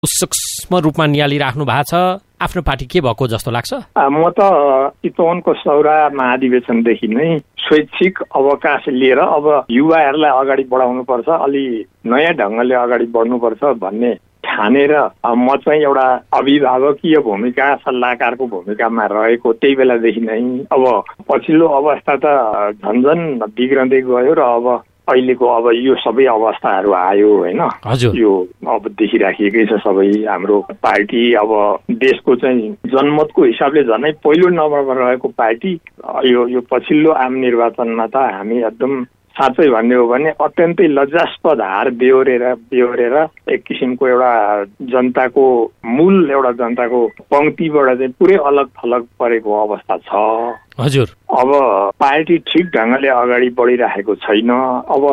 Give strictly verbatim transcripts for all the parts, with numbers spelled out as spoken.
सूक्ष्म रूपमा नियालिराख्नु भएको छ। आफ्नो पार्टी के भएको जस्तो लाग्छ? म त चितवनको सौरा महाधिवेशनदेखि नै स्वैच्छिक अवकाश लिएर अब युवाहरूलाई अगाडि बढाउनुपर्छ, अलि नयाँ ढङ्गले अगाडि बढ्नुपर्छ भन्ने ठानेर म चाहिँ एउटा अभिभावकीय भूमिका, सल्लाहकारको भूमिकामा रहेको त्यही बेलादेखि नै अब पछिल्लो अवस्था त झन्झन बिग्रँदै गयो र अब अहिलेको अब यो सबै अवस्थाहरू आयो होइन। यो अब देखिराखेकै छ सबै। हाम्रो पार्टी अब देशको चाहिँ जनमतको हिसाबले झनै पहिलो नम्बरमा रहेको पार्टी यो यो पछिल्लो आम निर्वाचनमा त हामी एकदम साँच्चै भन्ने हो भने अत्यन्तै लज्जास्पद हार बेहोरेर बेहोरेर एक किसिमको एउटा जनताको मूल एउटा जनताको पंक्तिबाट चाहिँ पुरै अलग थलग परेको अवस्था छ। हजुर, अब पार्टी ठिक ढङ्गले अगाडि बढिरहेको छैन। अब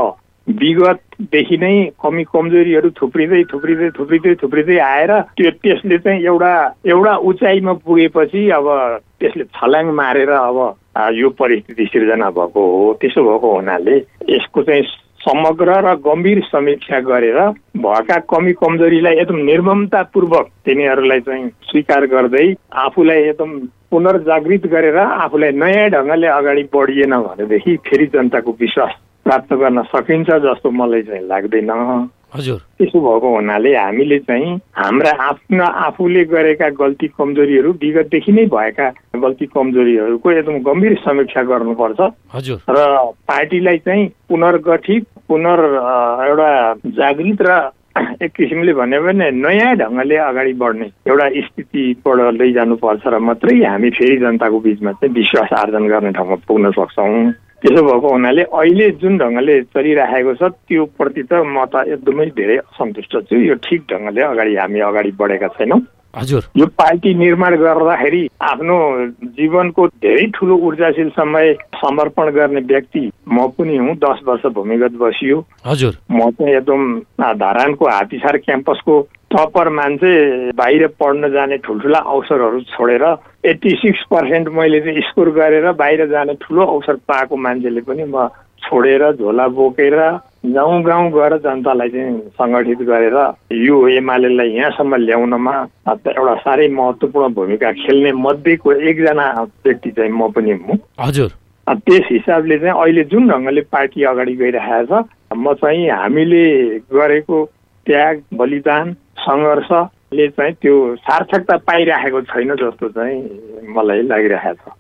विगतदेखि नै कमी कमजोरीहरू थुप्रिँदै थुप्रिँदै थुप्रिँदै थुप्रिँदै आएर त्यो त्यसले चाहिँ एउटा एउटा उचाइमा पुगेपछि अब त्यसले छलाङ मारेर अब यो परिस्थिति सिर्जना भएको हो। त्यसो भएको हुनाले यसको चाहिँ समग्र र गम्भीर समीक्षा गरेर भएका कमी कमजोरीलाई एकदम निर्ममतापूर्वक तिनीहरूलाई चाहिँ स्वीकार गर्दै आफूलाई एकदम पुनर्जागृत गरेर आफूलाई नयाँ ढङ्गले अगाडि बढिएन भनेदेखि फेरि जनताको विश्वास प्राप्त गर्न सकिन्छ जस्तो मलाई चाहिँ लाग्दैन। हजुर, त्यसो भएको हुनाले हामीले चाहिँ हाम्रा आफ्ना आफूले गरेका गल्ती कमजोरीहरू, विगतदेखि नै भएका गल्ती कमजोरीहरूको एकदम गम्भीर समीक्षा गर्नुपर्छ। हजुर, र पार्टीलाई चाहिँ पुनर्गठित, पुनर् एउटा जागृत र एक किसिमले भन्यो भने नयाँ ढङ्गले अगाडि बढ्ने एउटा स्थितिबाट लैजानुपर्छ र मात्रै हामी फेरि जनताको बिचमा चाहिँ विश्वास आर्जन गर्ने ठाउँमा पुग्न सक्छौँ। त्यसो भएको हुनाले अहिले जुन ढङ्गले चलिरहेको छ त्यो प्रति त म त एकदमै धेरै असन्तुष्ट छु। यो ठिक ढङ्गले अगाडि हामी अगाडि बढेका छैनौँ। हजुर, यो पार्टी निर्माण गर्दाखेरि आफ्नो जीवनको धेरै ठुलो ऊर्जाशील समय समर्पण गर्ने व्यक्ति म पनि हुँ। दस वर्ष भूमिगत बसियो। हजुर, म चाहिँ एकदम धरानको हात्तीसार क्याम्पसको टपर मान्छे, बाहिर पढ्न जाने ठुल्ठुला अवसरहरू छोडेर एट्टी सिक्स पर्सेन्ट मैले चाहिँ स्कोर गरेर बाहिर जाने ठुलो अवसर पाएको मान्छेले पनि म छोडेर झोला बोकेर गाउँ गाउँ गएर जनतालाई चाहिँ सङ्गठित गरेर यो एमालेलाई यहाँसम्म ल्याउनमा एउटा साह्रै महत्त्वपूर्ण भूमिका खेल्ने मध्येको एकजना व्यक्ति चाहिँ म पनि हुँ। हजुर, त्यस हिसाबले चाहिँ अहिले जुन ढङ्गले पार्टी अगाडि गइरहेको छ म चाहिँ हामीले गरेको त्याग, बलिदान, सङ्घर्षले चाहिँ त्यो सार्थकता पाइरहेको छैन जस्तो चाहिँ मलाई लागिरहेको छ।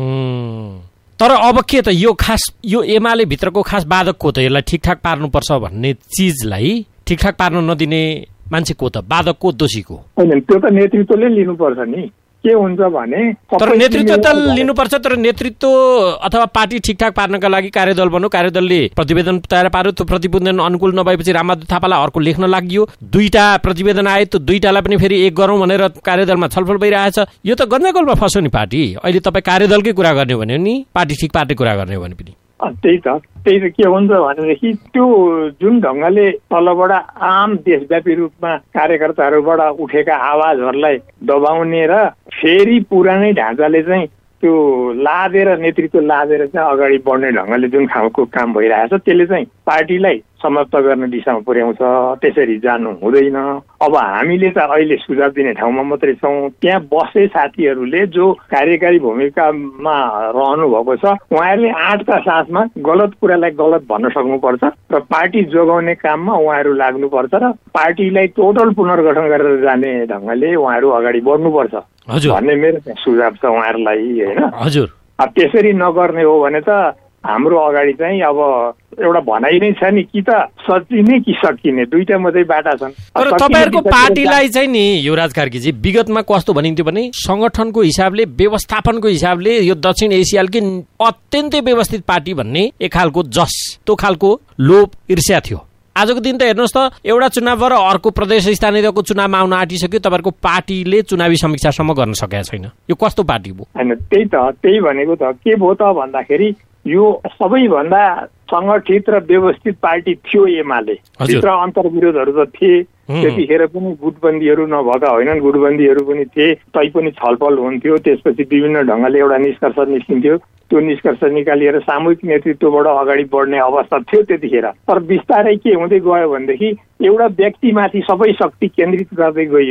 तर अब के त यो खास यो एमाले भित्रको खास बाधक को त? यसलाई ठिकठाक पार्नुपर्छ भन्ने चिजलाई ठिकठाक पार्न नदिने मान्छे को त? बाधक को, दोषी को? होइन, त्यो त नेतृत्वले लिनुपर्छ नि। के हुन्छ भने तर नेतृत्व त लिनुपर्छ, तर नेतृत्व अथवा पार्टी ठिकठाक पार्नका लागि कार्यदल बन्यो, कार्यदलले प्रतिवेदन तयार पार्यो, त्यो प्रतिवेदन अनुकूल नभएपछि रामबहादुर थापालाई अर्को लेख्न लाग्यो, दुईटा प्रतिवेदन आए, त्यो दुईटालाई पनि फेरि एक गरौँ भनेर कार्यदलमा छलफल भइरहेछ। यो त गन्जागोलमा फस्यो नि पार्टी। अहिले तपाईँ कार्यदलकै कुरा गर्ने हो भने नि पार्टी ठिक पार्ने कुरा गर्ने हो भने पनि त्यही त त्यही त के हुन्छ भनेदेखि त्यो जुन ढङ्गले तलबाट आम देशव्यापी रूपमा कार्यकर्ताहरूबाट उठेका आवाजहरूलाई दबाउने र फेरि पुरानै ढाँचाले चाहिँ त्यो लादेर नेतृत्व लादेर चाहिँ अगाडि बढ्ने ढङ्गले जुन खालको काम भइरहेछ त्यसले चाहिँ पार्टीलाई समाप्त गर्ने दिशामा पुर्याउँछ। त्यसरी जानु हुँदैन। अब हामीले त अहिले सुझाव दिने ठाउँमा मात्रै छौँ। त्यहाँ बसे साथीहरूले जो कार्यकारी भूमिकामा रहनु भएको छ उहाँहरूले आँटका साथमा गलत कुरालाई गलत भन्न सक्नुपर्छ र पार्टी जोगाउने काममा उहाँहरू लाग्नुपर्छ र पार्टीलाई टोटल पुनर्गठन गरेर जाने ढङ्गले उहाँहरू अगाडि बढ्नुपर्छ भन्ने मेरो सुझाव छ उहाँहरूलाई होइन। हजुर, अब त्यसरी नगर्ने हो भने त हाम्रो अगाडि चाहिँ अब एउटा भनाइ नै छ नि, कि त सचिने कि सकिने, दुईटा मात्रै बाटा छन्। तर तपाईँहरूको पार्टीलाई चाहिँ नि युवराज कार्कीजी विगतमा कस्तो भनिन्थ्यो भने संगठनको हिसाबले, व्यवस्थापनको हिसाबले यो दक्षिण एसियालकै अत्यन्तै व्यवस्थित पार्टी भन्ने एक खालको जस, त्यो खालको लोभ, ईर्ष्या थियो। आजको दिन त हेर्नुहोस् त एउटा चुनाव र अर्को प्रदेश स्थानीयको चुनावमा आउन आँटिसक्यो, तपाईँहरूको पार्टीले चुनावी समीक्षासम्म गर्न सकेका छैन। यो कस्तो पार्टी भयो? होइन, त्यही त त्यही भनेको त के भयो त भन्दाखेरि यो सबैभन्दा सङ्गठित र व्यवस्थित पार्टी थियो एमाले। भित्र अन्तर्विरोधहरू त थिए, त्यतिखेर पनि गुटबन्दीहरू नभएका होइनन्, गुटबन्दीहरू पनि थिए, तै पनि छलफल हुन्थ्यो, त्यसपछि विभिन्न ढङ्गले एउटा निष्कर्ष निस्किन्थ्यो। त्यो निष्कर्ष निकालिएर सामूहिक नेतृत्वबाट अगाडि बढ्ने अवस्था थियो त्यतिखेर। तर बिस्तारै के हुँदै गयो भनेदेखि एउटा व्यक्तिमाथि सबै शक्ति केन्द्रित गर्दै गइयो।